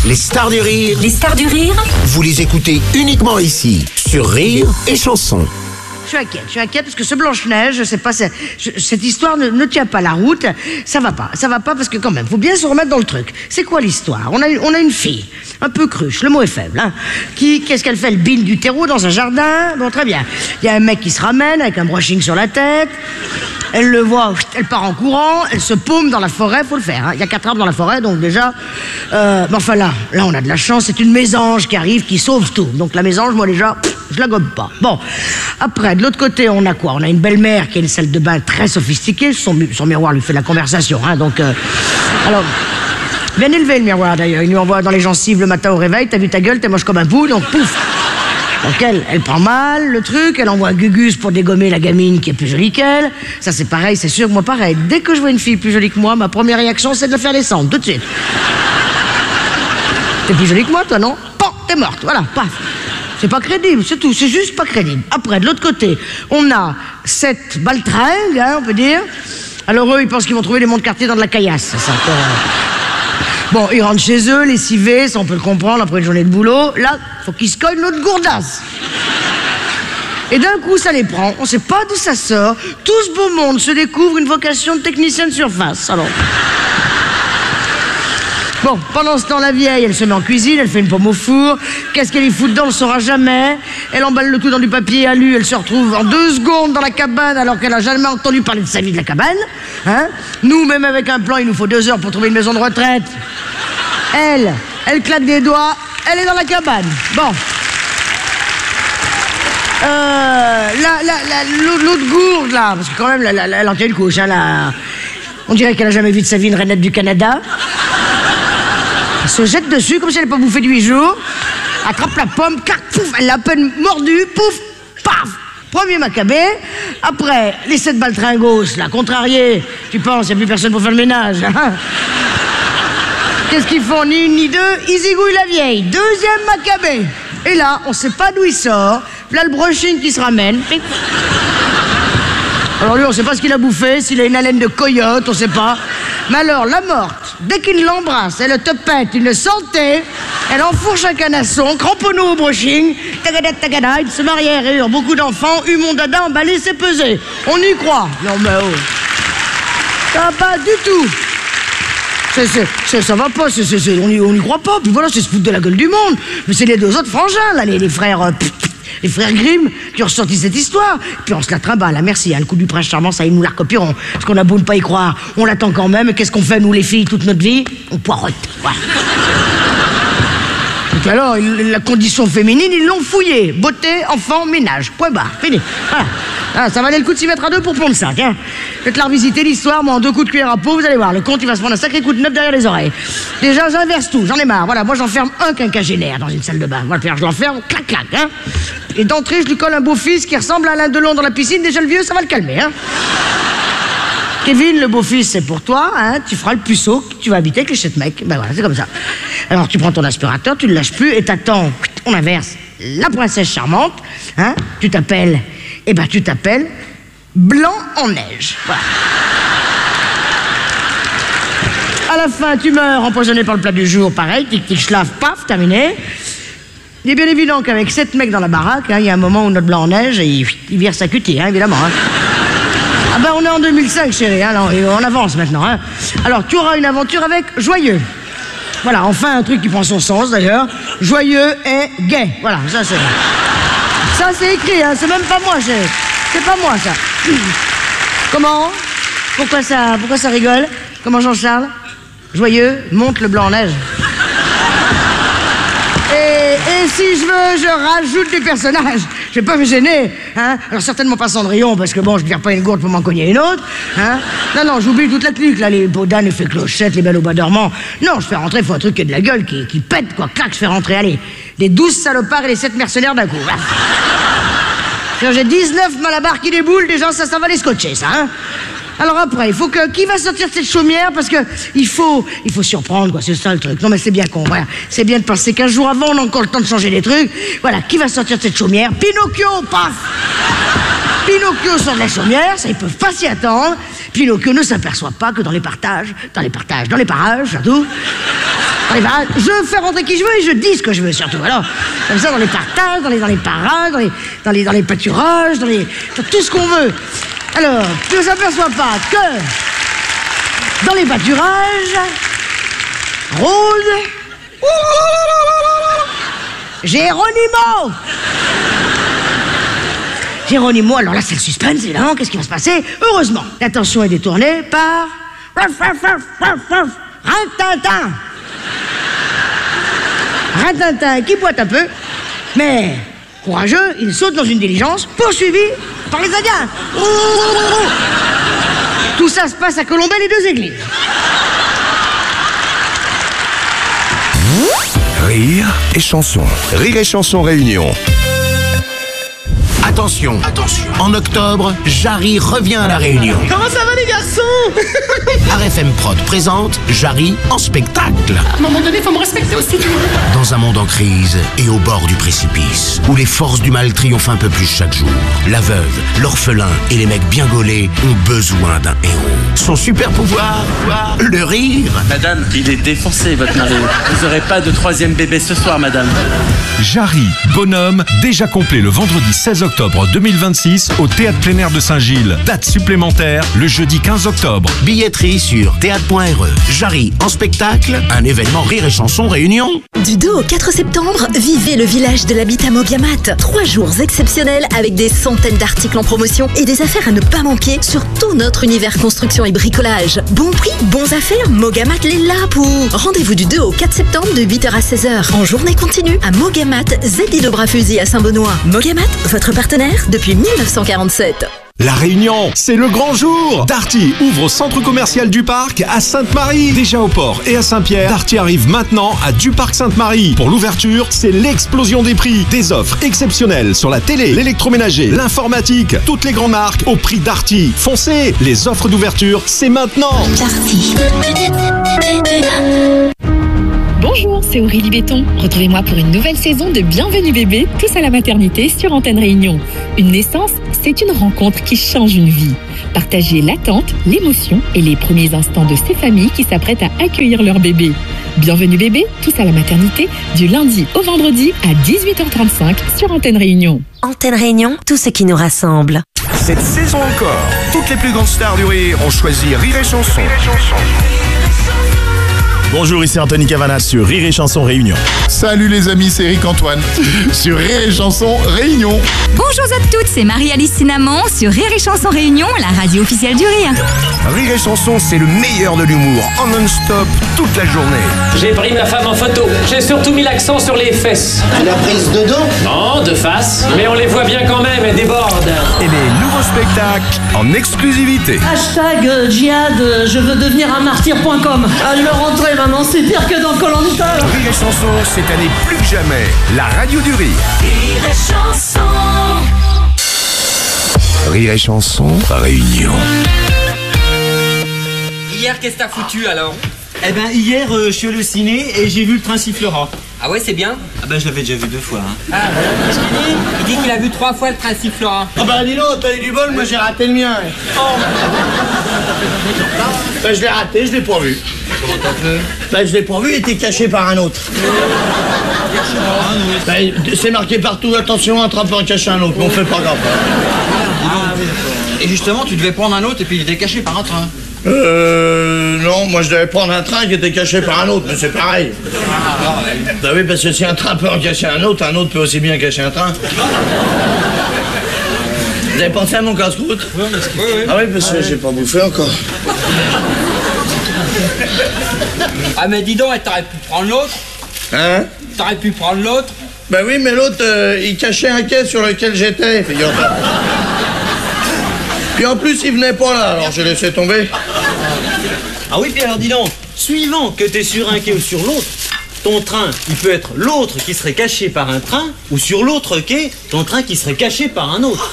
Les stars du rire. Les stars du rire. Vous les écoutez uniquement ici, sur Rire et Chanson. Je suis inquiète parce que ce Blanche-Neige, je sais pas, cette histoire ne tient pas la route. Ça va pas parce que quand même, faut bien se remettre dans le truc. C'est quoi l'histoire? On a une fille, un peu cruche, le mot est faible, hein, qu'est-ce qu'elle fait? Elle bine du terreau dans un jardin. Bon, très bien. Il y a un mec qui se ramène avec un brushing sur la tête. Elle le voit, elle part en courant, elle se paume dans la forêt, faut le faire, hein. Il y a 4 arbres dans la forêt, donc déjà... mais enfin là, on a de la chance, c'est une mésange qui arrive, qui sauve tout. Donc la mésange, moi déjà, je la gobe pas. Bon, après, de l'autre côté, on a quoi? On a une belle-mère qui a une salle de bain très sophistiquée, son miroir lui fait la conversation, hein, donc... alors... Bien élevé le miroir d'ailleurs, il lui envoie dans les gencives le matin au réveil, t'as vu ta gueule, t'es moche comme un bout, donc pouf. Donc elle prend mal le truc, elle envoie un Gugus pour dégommer la gamine qui est plus jolie qu'elle. Ça c'est pareil, c'est sûr que moi pareil. Dès que je vois une fille plus jolie que moi, ma première réaction c'est de la faire descendre, tout de suite. T'es plus jolie que moi toi, non? Pan, t'es morte, voilà, paf. C'est pas crédible, c'est tout, c'est juste pas crédible. Après, de l'autre côté, on a cette baltringue, hein, on peut dire. Alors eux, ils pensent qu'ils vont trouver les monts de quartier dans de la caillasse. C'est encore... Bon, ils rentrent chez eux, lessivés, ça on peut le comprendre, après une journée de boulot. Là, faut qu'ils se cognent l'autre gourdasse. Et d'un coup, ça les prend, on sait pas d'où ça sort. Tout ce beau monde se découvre une vocation de technicien de surface, alors... Bon, pendant ce temps, la vieille, elle se met en cuisine, elle fait une pomme au four. Qu'est-ce qu'elle y fout dedans, on le saura jamais. Elle emballe le tout dans du papier alu, elle se retrouve en 2 secondes dans la cabane alors qu'elle a jamais entendu parler de sa vie de la cabane. Hein? Nous, même avec un plan, il nous faut 2 heures pour trouver une maison de retraite. Elle claque des doigts, elle est dans la cabane. Bon. L'autre gourde, là, parce que quand même, elle en tient une couche, hein, là. On dirait qu'elle a jamais vu de sa vie une rainette du Canada. Elle se jette dessus comme si elle n'avait pas bouffé de 8 jours. Attrape la pomme, clac, pouf, elle l'a à peine mordue, pouf, paf. Premier macabé. Après, les 7 baltringos, là, contrariés. Tu penses, il n'y a plus personne pour faire le ménage. Hein? Qu'est-ce qu'ils font? Ni une ni deux, ils zigouillent la vieille. 2e macabé. Et là, on ne sait pas d'où il sort. Là, le brushing qui se ramène. Alors lui, on ne sait pas ce qu'il a bouffé, s'il a une haleine de coyote, on ne sait pas. Mais alors, la morte, dès qu'il l'embrasse, elle te pète une santé, elle enfourche un canasson, cramponneau au brushing, tagada, tagada, il se marie à rire, beaucoup d'enfants, eu mon dada emballé, c'est pesé. On y croit. Non mais oh. Ça va pas du tout. Ça va pas, on y croit pas. Puis voilà, c'est se foutre de la gueule du monde. Mais c'est les 2 autres frangins, là, les frères... les frères Grimm qui ont ressorti cette histoire. Puis on se la trimballe, à merci, hein, le coup du prince charmant, ça, ils nous la recopieront. Parce qu'on a beau ne pas y croire, on l'attend quand même. Et qu'est-ce qu'on fait, nous les filles, toute notre vie? On poireaute, voilà. Donc alors, la condition féminine, ils l'ont fouillée. Beauté, enfant, ménage, point barre, fini. Voilà. Ah, ça valait le coup de s'y mettre à 2 pour pondre 5, hein. Faites la revisiter l'histoire, moi en 2 coups de cuillère à peau, vous allez voir, le compte il va se prendre un sacré coup de neuf derrière les oreilles. Déjà, j'inverse tout, j'en ai marre. Voilà, moi j'enferme un quinquagénaire dans une salle de bain. Voilà, je l'enferme, clac, clac, hein. Et d'entrée, je lui colle un beau-fils qui ressemble à Alain Delon dans la piscine. Déjà le vieux, ça va le calmer, hein. Kevin, le beau-fils, c'est pour toi, hein. Tu feras le puceau, tu vas habiter avec les 7 mecs. Ben voilà, c'est comme ça. Alors tu prends ton aspirateur, tu le lâches plus et t'attends. On inverse. La princesse charmante, hein. Tu t'appelles Blanc en neige. Voilà. À la fin, tu meurs empoisonné par le plat du jour, pareil, tic-tic, schlaf, paf, terminé. Il est bien évident qu'avec 7 mecs dans la baraque, hein, il y a un moment où notre Blanc en neige, il vire sa cutie, hein, évidemment. Hein. Ah ben, on est en 2005, chérie, hein, on avance maintenant. Hein. Alors, tu auras une aventure avec Joyeux. Voilà, enfin, un truc qui prend son sens, d'ailleurs. Joyeux et gay. Voilà, ça, c'est... Ça, c'est écrit, hein, c'est même pas moi, chérie. C'est pas moi, ça. Comment? Pourquoi ça rigole? Comment Jean-Charles? Joyeux, monte le Blanc en neige. Et si je veux, je rajoute des personnages. Je vais pas me gêner, hein. Alors certainement pas Cendrillon, parce que bon, je ne vire pas une gourde pour m'en cogner une autre, hein. Non, j'oublie toute la clique, là, les Baudin, les Clochette, les Belles au bois dormant. Non, je fais rentrer, faut un truc qui a de la gueule, qui pète, quoi. Clac, je fais rentrer, allez, les 12 salopards et les 7 mercenaires d'un coup. J'ai 19 malabars qui déboulent, déjà, ça va les scotcher, ça, hein. Alors après, il faut que... Qui va sortir de cette chaumière? Parce que il faut surprendre, quoi, c'est ça le truc. Non mais c'est bien con, voilà. C'est bien de penser qu'15 jours avant, on a encore le temps de changer les trucs. Voilà, qui va sortir de cette chaumière? Pinocchio, paf! Pinocchio sort de la chaumière, ça ils peuvent pas s'y attendre. Pinocchio ne s'aperçoit pas que dans les parages, surtout, je fais rentrer qui je veux et je dis ce que je veux surtout. Alors, comme ça, dans les partages, dans les parages, dans les pâturages, dans tout ce qu'on veut. Alors, tu ne s'aperçois pas que dans les pâturages, Rose, Géronimo, alors là c'est le suspense évidemment, qu'est-ce qui va se passer? Heureusement, l'attention est détournée par Rintintin qui boite un peu, mais courageux, il saute dans une diligence poursuivi par les Indiens. Tout ça se passe à Colombey-les-Deux-Églises. Rire et chanson. Rire et chanson réunion. Attention, en octobre, Jarry revient à la Réunion. Comment ça va les garçons? RFM Prod présente Jarry en spectacle. À un moment donné, faut me respecter aussi. Dans un monde en crise et au bord du précipice, où les forces du mal triomphent un peu plus chaque jour, la veuve, l'orphelin et les mecs bien gaulés ont besoin d'un héros. Son super pouvoir, le rire. Madame, il est défoncé votre mari. Vous n'aurez pas de troisième bébé ce soir, madame. Jarry, bonhomme, déjà complet le vendredi 16 octobre 2026 au Théâtre Plein Air de Saint-Gilles. Date supplémentaire le jeudi 15 octobre. Billetterie sur théâtre.re. Jarry en spectacle, un événement Rire et Chanson Réunion. Du 2 au 4 septembre, vivez le village de l'habitat Mogamat. 3 jours exceptionnels avec des centaines d'articles en promotion et des affaires à ne pas manquer sur tout notre univers construction et bricolage. Bon prix, bons affaires, Mogamat l'est là pour. Rendez-vous du 2 au 4 septembre de 8h à 16h en journée continue à Mogamat, ZI de Bras-Fusil à Saint-Benoît. Mogamat, votre partenaire depuis 1947. La Réunion, c'est le grand jour. Darty ouvre au centre commercial du Parc à Sainte-Marie. Déjà au port et à Saint-Pierre, Darty arrive maintenant à du Parc Sainte-Marie. Pour l'ouverture, c'est l'explosion des prix. Des offres exceptionnelles sur la télé, l'électroménager, l'informatique, toutes les grandes marques au prix Darty. Foncez, les offres d'ouverture, c'est maintenant. Darty. Bonjour, c'est Aurélie Béton. Retrouvez-moi pour une nouvelle saison de Bienvenue bébé, tous à la maternité sur Antenne Réunion. Une naissance, c'est une rencontre qui change une vie. Partagez l'attente, l'émotion et les premiers instants de ces familles qui s'apprêtent à accueillir leur bébé. Bienvenue bébé, tous à la maternité, du lundi au vendredi à 18h35 sur Antenne Réunion. Antenne Réunion, tout ce qui nous rassemble. Cette saison encore, toutes les plus grandes stars du rire ont choisi Rire et Chanson. Bonjour, ici Anthony Cavana sur Rire et Chanson Réunion. Salut les amis, c'est Eric Antoine sur Rire et Chanson Réunion. Bonjour à toutes, c'est Marie-Alice Cinnamon sur Rire et Chanson Réunion, la radio officielle du rire. Rire et Chanson, c'est le meilleur de l'humour, en non-stop, toute la journée. J'ai pris ma femme en photo, j'ai surtout mis l'accent sur les fesses. La prise de dos? Non, de face, mais on les voit bien quand même, elles débordent. Et les nouveaux spectacles en exclusivité. Hashtag djihad, je veux devenir un martyr.com. À le rentrer maman, c'est pire que dans Koh-Lanta. Rire et Chanson, cette année plus que jamais, la radio du rire. Rire et Chanson. Rire et Chanson, Réunion. Hier, qu'est-ce que t'as foutu alors? Eh ben hier, je suis allé au ciné et j'ai vu Le Train sifflera. Ah ouais, c'est bien? Ah ben je l'avais déjà vu 2 fois. Hein. Ah, qu'est-ce qu'il dit? Il dit qu'il a vu 3 fois Le Train sifflera. Ah bah dis donc, t'as eu du bol, moi j'ai raté le mien. Oh. Ben je l'ai raté, je l'ai pas vu. Comment t'as fait? Ben je l'ai pas vu, il était caché par un autre. Ben, c'est marqué partout, attention, un train peut en cacher un autre, mais on fait pas grave. Et justement, tu devais prendre un autre et puis il était caché par un train. Non, moi je devais prendre un train qui était caché par un autre, mais c'est pareil. Bah oui, parce que si un train peut en cacher un autre peut aussi bien cacher un train. Vous avez pensé à mon casse-croûte? Oui. Ah oui, parce que j'ai pas bouffé encore. Ah mais dis donc, t'aurais pu prendre l'autre? Hein? T'aurais pu prendre l'autre? Bah oui, mais l'autre, il cachait un quai sur lequel j'étais, figure-toi. Puis en plus, il venait pas là, alors j'ai laissé tomber. Ah oui, puis alors dis donc, suivant que t'es sur un quai ou sur l'autre, ton train, il peut être l'autre qui serait caché par un train, ou sur l'autre quai, ton train qui serait caché par un autre.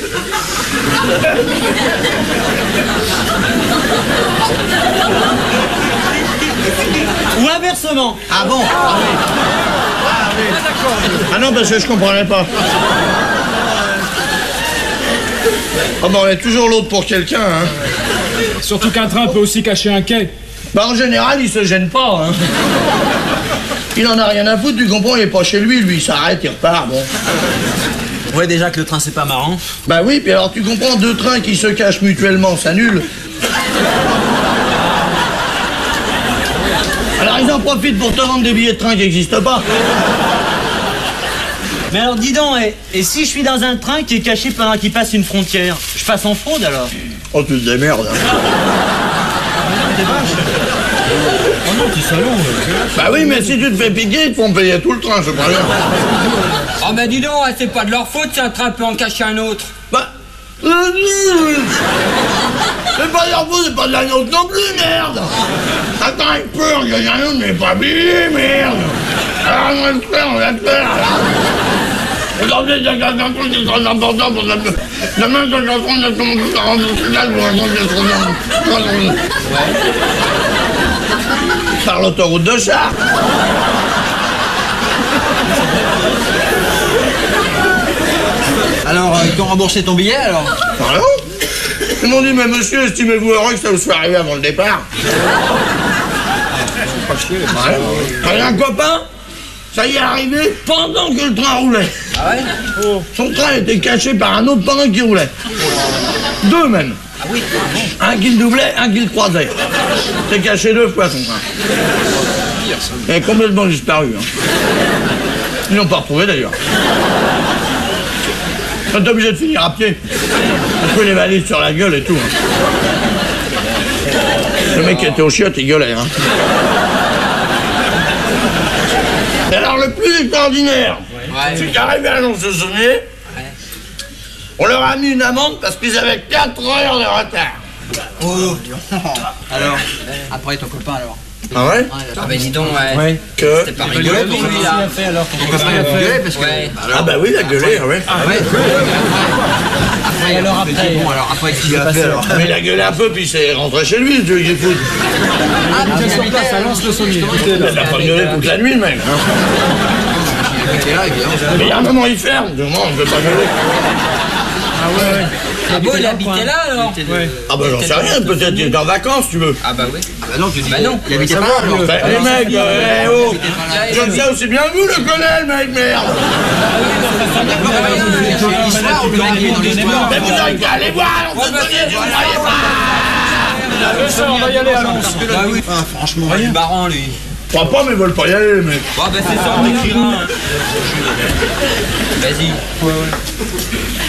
Ou inversement. Ah bon? Ah oui. Ah non, parce que je comprenais pas. Ah bah on est toujours l'autre pour quelqu'un, hein. Surtout qu'un train peut aussi cacher un quai. Bah en général, il se gêne pas, hein. Il en a rien à foutre, tu comprends, il est pas chez lui, il s'arrête, il repart, bon. Ouais, déjà que le train c'est pas marrant. Bah oui, puis alors tu comprends, deux trains qui se cachent mutuellement, ça annule. Alors ils en profitent pour te vendre des billets de train qui n'existent pas. Mais alors dis donc, et si je suis dans un train qui est caché pendant qu'il passe une frontière, je passe en fraude alors? Oh tu te démerdes. Oh non, t'es salaud. Bah oui, mais si tu te fais piquer, ils te font payer tout le train, je préviens. Oh mais dis donc, c'est pas de leur faute si un train peut en cacher un autre. Bah... c'est pas de leur faute, c'est pas de la nôtre non plus, merde. Attends un peu, on gagne un autre, mais pas payé, merde. Alors on va le faire, Regardez, il y a un truc qui est très important pour la... Demain, quand je rentre, on a commencé à rendre le signal pour raconter ce qu'on par l'autoroute de Chartres. Alors, ils t'ont remboursé ton billet alors? Pardon? Ils m'ont dit, mais monsieur, estimez-vous heureux que ça vous soit arrivé avant le départ? Ouais. Un copain, ça y est arrivé pendant que le train roulait. Ah ouais? Son train était caché par un autre pendant qu'il roulait. Deux même. Ah oui? Un qui le doublait, un qui le croisait. C'était caché deux fois son train. Il est complètement disparu. Hein. Ils l'ont pas retrouvé d'ailleurs. Ils sont obligés de finir à pied. On peut les valises sur la gueule et tout. Hein. Le mec qui était au chiottes, il gueulait. Hein. Et alors le plus extraordinaire, c'est qu'arrivé à Lons-le-Saunier, on leur a mis une amende parce qu'ils avaient 4 heures de retard. Oh, alors, après ton copain alors? Ah ouais? Ah bah dis donc, ouais. Que? C'était pas rigolo pour lui là. Ton copain il a gueulé parce que... Ah bah oui, il a gueulé, ouais. Ah ouais? Après, alors après? Bon, alors après, qu'est-ce qu'il a fait alors? Mais il a gueulé un peu, puis il s'est rentré chez lui, tu veux qu'il foute. Ah, mais sur place, ça lance le sommier. Il a pas gueulé toute la nuit, même. Mais il y a un moment, il ferme, du moment, on ne peut pas gueuler. Ah ouais. Ah bon, il habitait là alors? Ah bah j'en sais rien, peut-être qu'il est en vacances, tu veux. Ah bah oui. Ah bah non, tu dis... Bah non. Il habitait pas là alors. Les mecs, oh, je le sais aussi bien que vous, le connaissez, le mec, merde. Mais vous n'avez qu'à aller voir, on se connaît, vous ne voyez pas. On va y aller à Lons. Bah oui. Franchement, Il est marrant lui. Je crois pas, mais ils veulent pas y aller, les mecs. Bah c'est ça, on écrira. Vas-y.